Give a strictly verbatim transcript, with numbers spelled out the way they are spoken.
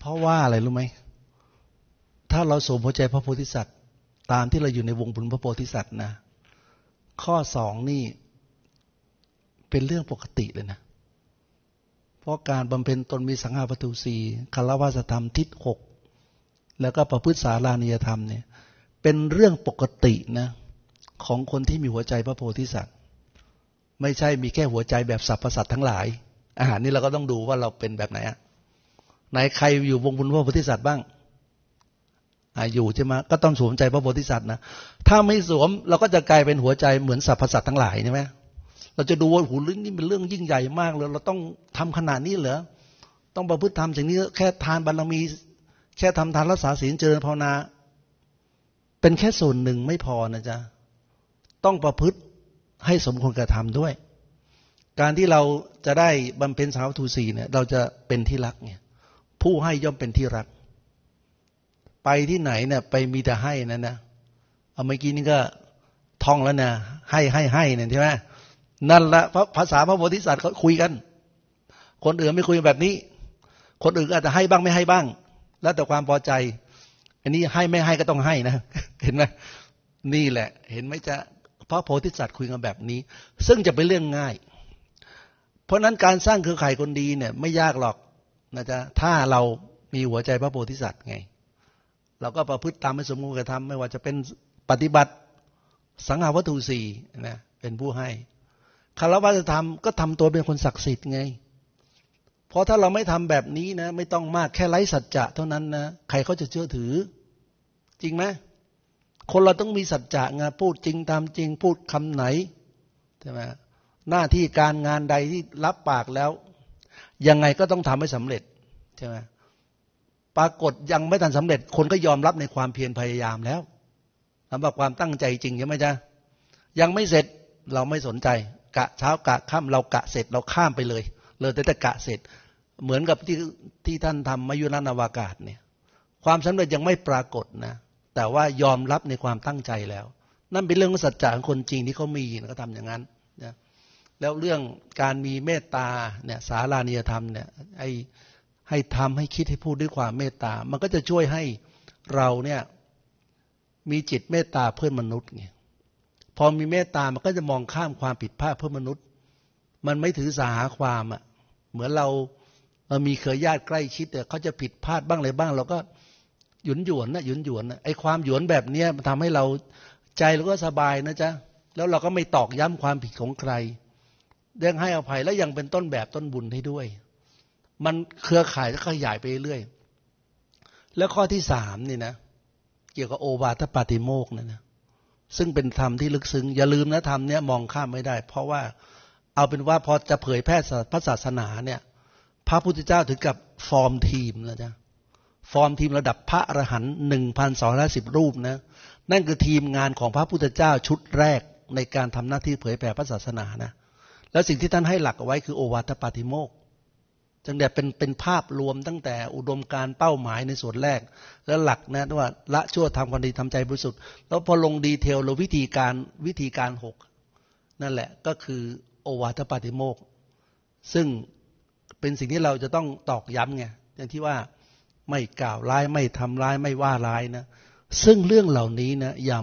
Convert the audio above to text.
เพราะว่าอะไรรู้ไหมถ้าเราสวมหัวใจพระโพธิสัตว์ตามที่เราอยู่ในวงบุญพระโพธิสัตว์นะข้อสองนี่เป็นเรื่องปกติเลยนะเพราะการบำเพ็ญตนมีสังฆาวัตถุสี่คารวะธรรมทิศหกแล้วก็ประพฤติสารานิยธรรมเนี่ยเป็นเรื่องปกตินะของคนที่มีหัวใจพระโพธิสัตว์ไม่ใช่มีแค่หัวใจแบบสรรพสัตว์ทั้งหลายอาหารนี่เราก็ต้องดูว่าเราเป็นแบบไหนอะไหนใครอยู่วงบุญพระโพธิสัตว์บ้างอยู่ใช่ไหมก็ต้องสวมใจพระโพธิสัตว์นะถ้าไม่สวมเราก็จะกลายเป็นหัวใจเหมือนสรรพสัตว์ทั้งหลายใช่ไหมเราจะดูว่าหูลิ้นนี่เป็นเรื่องยิ่งใหญ่มากเลยเราต้องทำขนาดนี้เหรอต้องประพฤติธรรมสิ่งนี้แค่ทานบารมีแค่ทำทานรักษาศีลเจริญภาวนาเป็นแค่ส่วนหนึ่งไม่พอนะจ๊ะต้องประพฤติให้สมควรกระทำด้วยการที่เราจะได้บำเพ็ญสังฆวัตถุสี่เนี่ยเราจะเป็นที่รักเนี่ยผู้ให้ย่อมเป็นที่รักไปที่ไหนเนี่ยไปมีแต่ให้นั่นนะเอาเมื่อกี้นี่ก็ท่องแล้วนะให้ให้ให้เนี่ยใช่ไหมนั่นละภาษาพระโพธิสัตว์เขาคุยกันคนอื่นไม่คุยแบบนี้คนอื่นอาจจะให้บ้างไม่ให้บ้างแล้วแต่ความพอใจอันนี้ให้ไม่ให้ก็ต้องให้นะเห็นไหมนี่แหละเห็นไหมจะพระโพธิสัตว์คุยกันแบบนี้ซึ่งจะเป็นเรื่องง่ายเพราะนั้นการสร้างเครือข่ายคนดีเนี่ยไม่ยากหรอกนะจ๊ะถ้าเรามีหัวใจพระโพธิสัตว์ไงเราก็ประพฤติตามให้สมควรกระทำไม่ว่าจะเป็นปฏิบัติสังฆวัตถุสี่นะเป็นผู้ให้คารวะธรรมก็ทำตัวเป็นคนศักดิ์สิทธิ์ไงเพราะถ้าเราไม่ทำแบบนี้นะไม่ต้องมากแค่ไร้สัจจะเท่านั้นนะใครเขาจะเชื่อถือจริงไหมคนเราต้องมีสัจจะไงพูดจริงตามจริงพูดคำไหนใช่ไหมหน้าที่การงานใดที่รับปากแล้วยังไงก็ต้องทำให้สำเร็จใช่ไหมปรากฏยังไม่ทันสำเร็จคนก็ยอมรับในความเพียรพยายามแล้วสำหรับความตั้งใจจริงใช่ไหมจ๊ะยังไม่เสร็จเราไม่สนใจกะเช้ากะค่ำเรากะเสร็จเราข้ามไปเลยเลยแต่แต่กะเสร็จเหมือนกับที่ที่ท่านทำมยุรนาวากาศเนี่ยความสำเร็จยังไม่ปรากฏนะแต่ว่ายอมรับในความตั้งใจแล้วนั่นเป็นเรื่องสัจจะของคนจริงที่เขามีเขาทำอย่างนั้นนะแล้วเรื่องการมีเมตตาเนี่ยสารานิยธรรมเนี่ยไอ้ให้ทำให้คิดให้พูดด้วยความเมตตามันก็จะช่วยให้เราเนี่ยมีจิตเมตตาเพื่อนมนุษย์ไงพอมีเมตตามันก็จะมองข้ามความผิดพลาดเพื่อนมนุษย์มันไม่ถือสาหาความอ่ะเหมือนเราเรามีเครือญาติใกล้ชิดแต่เขาจะผิดพลาดบ้างอะไรบ้างเราก็หยุนหยวนนะหยุนหยวนนะไอ้ความหยวนแบบนี้มันทำให้เราใจเราก็สบายนะจ๊ะแล้วเราก็ไม่ตอกย้ำความผิดของใครยังให้อภัยและยังเป็นต้นแบบต้นบุญให้ด้วยมันเครือข่ายก็ขยายไปเรื่อยแล้วข้อที่สามนี่นะเกี่ยวกับโอวาทปาติโมกข์นะนะซึ่งเป็นธรรมที่ลึกซึ้งอย่าลืมนะธรรมเนี้ยมองข้ามไม่ได้เพราะว่าเอาเป็นว่าพอจะเผยแพร่พระศาสนาเนี่ยพระพุทธเจ้าถึงกับฟอร์มทีมแล้วจ้ะฟอร์มทีมระดับพระอรหันต์ หนึ่งพันสองร้อยห้าสิบ รูปนะนั่นคือทีมงานของพระพุทธเจ้าชุดแรกในการทำหน้าที่เผยแผ่พระศาสนานะแล้วสิ่งที่ท่านให้หลักเอาไว้คือโอวาทปาติโมกข์จังเดียเป็นเป็นภาพรวมตั้งแต่อุดมการเป้าหมายในส่วนแรกแล้วหลักนะว่าละชั่วทำความดีทำใจบริสุทธิ์แล้วพอลงดีเทลแล้ววิธีการวิธีการหกนั่นแหละก็คือโอวาทปาติโมกข์ซึ่งเป็นสิ่งที่เราจะต้องตอกย้ำไงอย่างที่ว่าไม่กล่าวร้ายไม่ทำร้ายไม่ว่าร้ายนะซึ่งเรื่องเหล่านี้นะอย่า